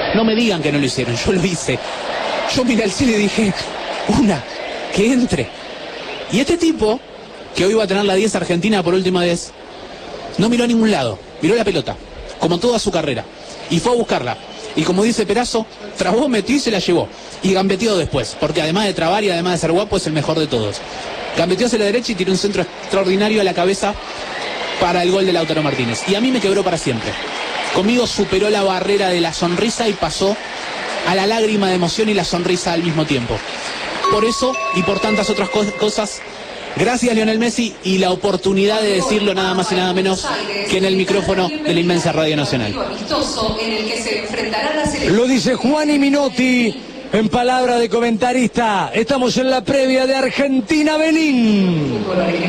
No me digan que no lo hicieron, yo lo hice. Yo miré al cielo y dije, que entre. Y este tipo, que hoy va a tener la 10 Argentina por última vez, no miró a ningún lado, miró la pelota, como toda su carrera, y fue a buscarla. Y como dice Perazo, trabó, metió y se la llevó. Y gambeteó después, porque además de trabar y además de ser guapo, es el mejor de todos. Gambeteó hacia la derecha y tiró un centro extraordinario a la cabeza para el gol de Lautaro Martínez. Y a mí me quebró para siempre. Conmigo superó la barrera de la sonrisa y pasó a la lágrima de emoción y la sonrisa al mismo tiempo. Por eso y por tantas otras cosas, gracias Lionel Messi y la oportunidad de decirlo nada más y nada menos que en el micrófono de la inmensa Radio Nacional. Lo dice Juan y Minotti en palabra de comentarista. Estamos en la previa de Argentina-Benín.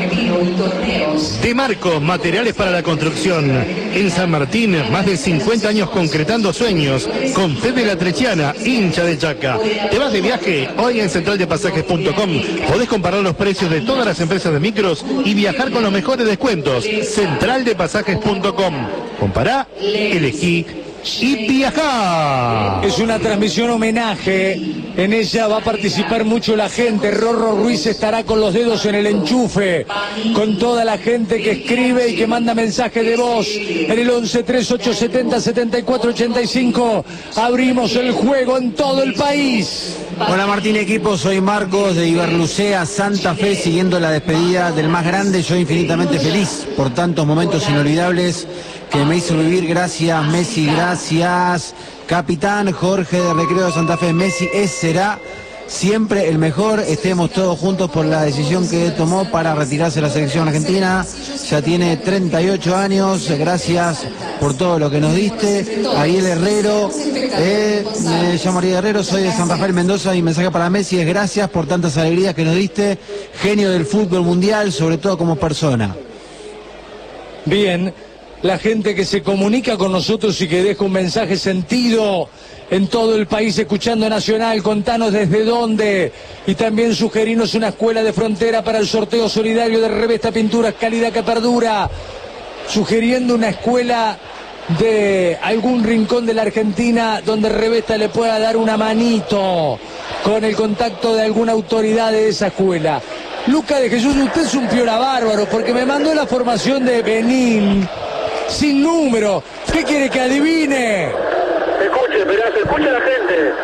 De Marcos, materiales para la construcción. En San Martín, más de 50 años concretando sueños. Con Fede La Trechiana, hincha de Chaca. ¿Te vas de viaje? Hoy en centraldepasajes.com podés comparar los precios de todas las empresas de micros y viajar con los mejores descuentos. Centraldepasajes.com. Compará, elegí y viajá. Es una transmisión homenaje. En ella va a participar mucho la gente. Rorro Ruiz estará con los dedos en el enchufe, con toda la gente que escribe y que manda mensaje de voz en el 11 3870 7485. Abrimos el juego en todo el país. Hola Martín equipo, soy Marcos de Iberlucea, Santa Fe, siguiendo la despedida del más grande. Yo infinitamente feliz por tantos momentos inolvidables que me hizo vivir. Gracias Messi, gracias capitán. Jorge de Recreo de Santa Fe. Messi será siempre el mejor. Estemos todos juntos por la decisión que tomó para retirarse de la selección argentina. Ya tiene 38 años. Gracias por todo lo que nos diste. Ariel Herrero, me llamo Ariel Herrero, soy de San Rafael, Mendoza, y mensaje para Messi es gracias por tantas alegrías que nos diste. Genio del fútbol mundial, sobre todo como persona. Bien, la gente que se comunica con nosotros y que deja un mensaje sentido en todo el país escuchando Nacional, contanos desde dónde, y también sugerirnos una escuela de frontera para el sorteo solidario de Revesta Pinturas Calidad que Perdura, sugiriendo una escuela de algún rincón de la Argentina donde Revesta le pueda dar una manito con el contacto de alguna autoridad de esa escuela. Luca de Jesús, usted es un piola bárbaro porque me mandó la formación de Benín sin número. ¿Qué quiere que adivine? Escuche, Perazo, escucha a la gente.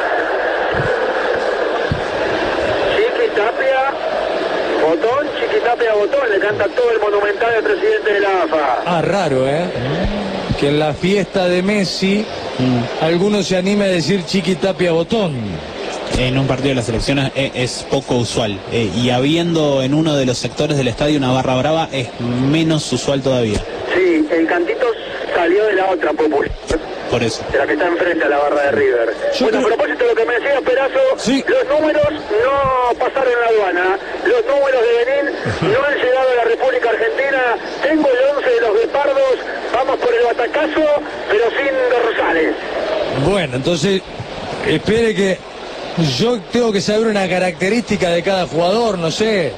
Chiquitapia, Botón, le canta todo el monumental al presidente de la AFA. Ah, raro, que en la fiesta de Messi alguno se anime a decir Chiquitapia Botón. En un partido de la selección es poco usual, y habiendo en uno de los sectores del estadio una barra brava es menos usual todavía. Sí, el cantito salió de la otra popular. Por eso. De la que está enfrente a la barra de River. Bueno, a propósito de lo que me decía Perazo, sí, los números no pasaron en la aduana. Los números de Benín no han llegado a la República Argentina. Tengo el 11 de los Guepardos. Vamos por el batacazo, pero sin dorsales. Bueno, entonces, espere que yo tengo que saber una característica de cada jugador, no sé.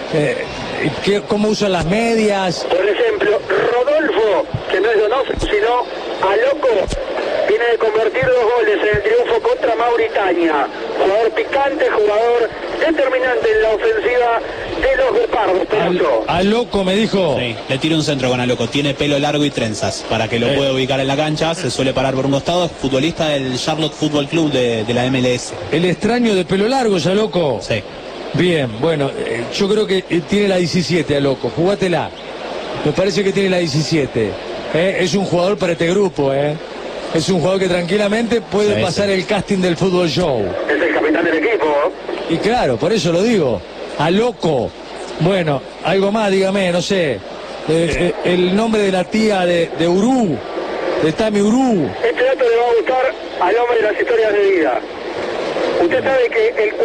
¿Cómo usan las medias? Por ejemplo, Rodolfo, que no es Donofrio, sino Aloco, viene de convertir 2 goles en el triunfo contra Mauritania. Jugador picante, jugador determinante en la ofensiva de los Guepardos. Aloco me dijo. Sí, le tira un centro con Aloco. Tiene pelo largo y trenzas para que lo pueda ubicar en la cancha. Se suele parar por un costado. Es futbolista del Charlotte Football Club de la MLS. El extraño de pelo largo es Aloco. Sí. Bien, bueno, yo creo que tiene la 17 Aloco. Jugátela. Me parece que tiene la 17. Es un jugador para este grupo, Es un jugador que tranquilamente puede pasar el casting del fútbol show. Es el capitán del equipo. Y claro, por eso lo digo. Aloco. Bueno, algo más, dígame, no sé. El nombre de la tía de Urú, de Tami Urú. Este dato le va a gustar al hombre de las historias de vida. Usted sabe que el 40%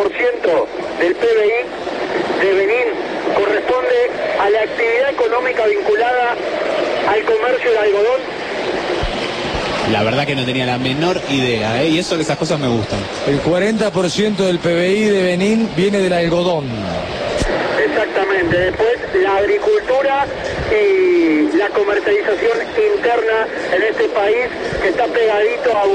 del PBI de Benín corresponde a la actividad económica vinculada al comercio de algodón. La verdad que no tenía la menor idea, y eso que esas cosas me gustan. El 40% del PBI de Benín viene del algodón. Exactamente, después la agricultura y la comercialización interna en este país que está pegadito a